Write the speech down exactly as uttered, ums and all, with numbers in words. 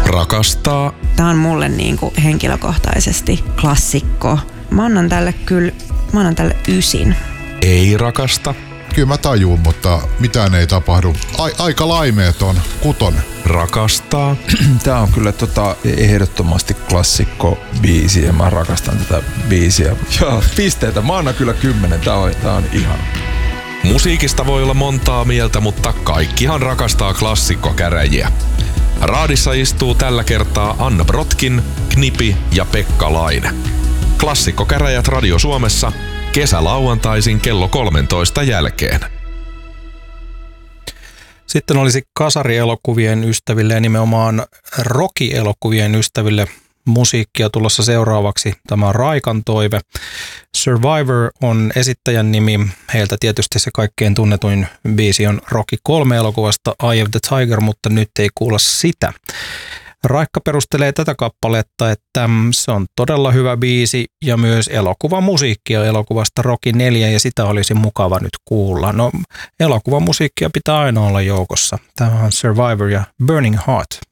Rakastaa. Tää on mulle niinku henkilökohtaisesti klassikko. Mä annan tälle kyllä, mä annan tälle ysin. Ei rakasta. Kyllä mä tajuun, mutta mitään ei tapahdu. Ai, aika laimeeton kutonen. Rakastaa. Tää on kyllä tota ehdottomasti klassikko biisi ja mä rakastan tätä biisiä. Ja pisteitä, mä annan kyllä kymmenen, tää on, tää on ihana. Musiikista voi olla montaa mieltä, mutta kaikkihan rakastaa klassikkokäräjiä. Raadissa istuu tällä kertaa Anna Brotkin, Knipi ja Pekka Laine. Klassikkokäräjät Radio Suomessa kesälauantaisin kello kolmentoista jälkeen. Sitten olisi kasarielokuvien ystäville ja nimenomaan Rocky-elokuvien ystäville musiikkia tulossa seuraavaksi. Tämä on Raikan toive. Survivor on esittäjän nimi. Heiltä tietysti se kaikkein tunnetuin biisi on Rocky kolme elokuvasta Eye of the Tiger, mutta nyt ei kuulla sitä. Raikka perustelee tätä kappaletta, että se on todella hyvä biisi ja myös elokuvamusiikkia elokuvasta Rocky neljä ja sitä olisi mukava nyt kuulla. No, elokuvamusiikkia pitää aina olla joukossa. Tämä on Survivor ja Burning Heart.